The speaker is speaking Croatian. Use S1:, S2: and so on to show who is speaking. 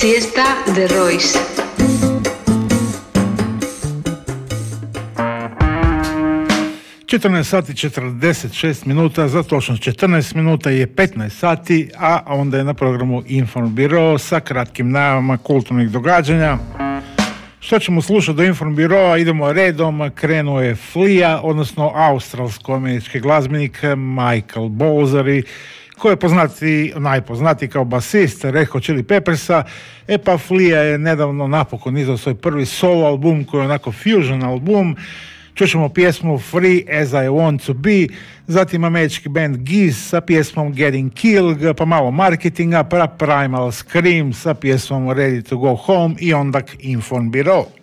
S1: Siesta de Royce.
S2: sati 46 minuta, za točnost 14 minuta je 15 sati, a onda je na programu Informbiro sa kratkim najavama kulturnih događanja. Što ćemo slušati do Informbiroa? Idemo redom. Krenuo je Flea, odnosno australsko-američki glazbenik Michael Bolzari, koji je najpoznatiji kao basist Red Hot Chili Peppersa. Pa Flea je nedavno napokon izdao svoj prvi solo album koji je onako fusion album. Čućemo pjesmu Free As I Want To Be, zatim američki band Giz sa pjesmom Getting Killed, pa malo marketinga, pa Primal Scream sa pjesmom Ready To Go Home i onda Informbiro.